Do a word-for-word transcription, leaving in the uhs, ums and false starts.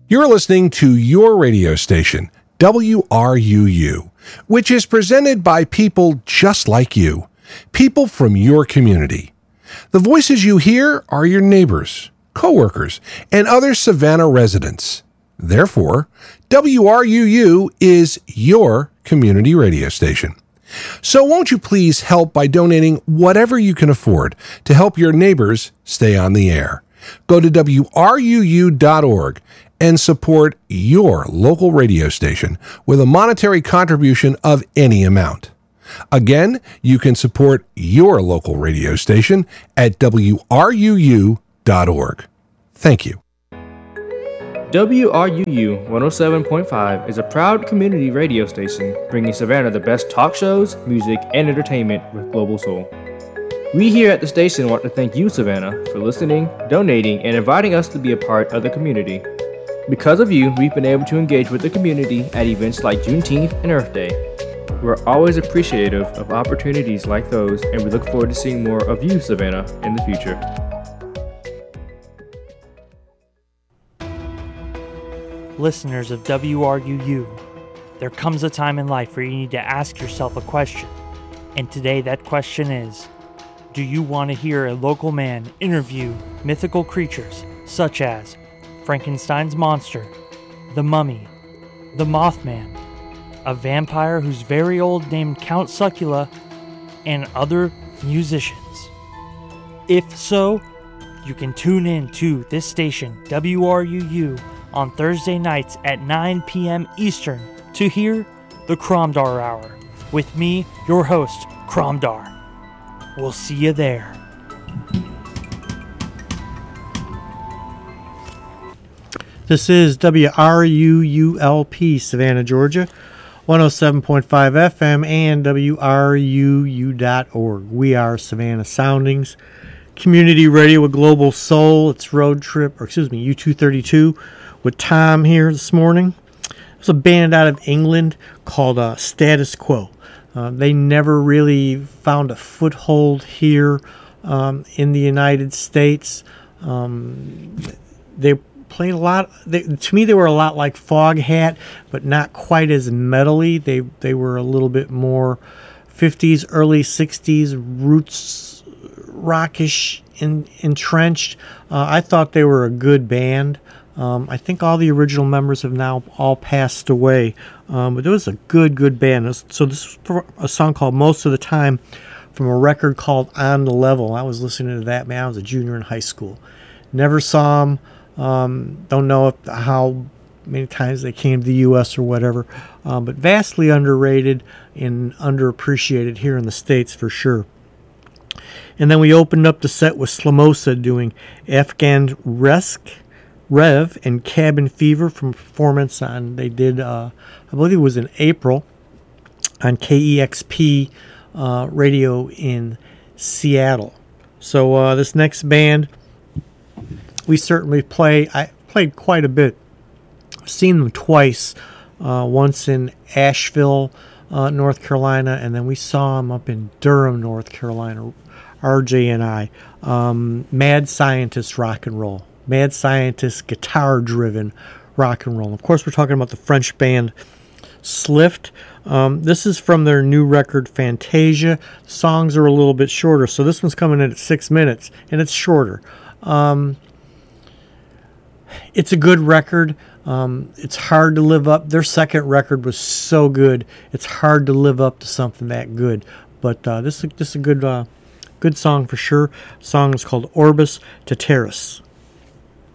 You're listening to your radio station, W R U U, which is presented by people just like you, people from your community. The voices you hear are your neighbors, coworkers, and other Savannah residents. Therefore, W R U U is your community radio station. So won't you please help by donating whatever you can afford to help your neighbors stay on the air? Go to W R U U dot org and support your local radio station with a monetary contribution of any amount. Again, you can support your local radio station at W R U U dot org. Thank you. W R U U one oh seven point five is a proud community radio station bringing Savannah the best talk shows, music, and entertainment with Global Soul. We here at the station want to thank you, Savannah, for listening, donating, and inviting us to be a part of the community. Because of you, we've been able to engage with the community at events like Juneteenth and Earth Day. We're always appreciative of opportunities like those, and we look forward to seeing more of you, Savannah, in the future. Listeners of W R U U, there comes a time in life where you need to ask yourself a question. And today that question is, do you want to hear a local man interview mythical creatures such as Frankenstein's monster, the mummy, the Mothman, a vampire who's very old named Count Succula, and other musicians? If so, you can tune in to this station, W R U U, on Thursday nights at nine p.m. Eastern to hear the Kromdar Hour with me, your host, Kromdar. We'll see you there. This is W R U U L P, Savannah, Georgia, one oh seven point five F M and W R U U dot org. We are Savannah Soundings, community radio with Global Soul. It's Road Trip, or excuse me, U two thirty-two with Tom here this morning. It's a band out of England called uh, Status Quo. Uh, they never really found a foothold here um, in the United States. Um, they played a lot. They, to me, they were a lot like Foghat, but not quite as metally. They they were a little bit more fifties, early sixties roots rockish, in, entrenched. Uh, I thought they were a good band. Um, I think all the original members have now all passed away, um, but it was a good, good band. So this is a song called Most of the Time from a record called On the Level. I was listening to that, man. I was a junior in high school. Never saw them. Um, don't know if, how many times they came to the U S or whatever, um, but vastly underrated and underappreciated here in the States for sure. And then we opened up the set with Slamosa doing Afghan Resk. Rev and Cabin Fever from performance on, they did, uh, I believe it was in April, on K E X P uh, radio in Seattle. So uh, this next band, we certainly play, I played quite a bit. I've seen them twice, uh, once in Asheville, uh, North Carolina, and then we saw them up in Durham, North Carolina, R J and I. Um, Mad Scientist Rock and Roll. Mad Scientist, guitar-driven rock and roll. Of course, we're talking about the French band Slift. Um, this is from their new record, Fantasia. Songs are a little bit shorter, so this one's coming in at six minutes, and it's shorter. Um, it's a good record. Um, it's hard to live up. Their second record was so good, it's hard to live up to something that good. But uh, this, this is a good, uh, good song for sure. The song is called Orbis Terraris.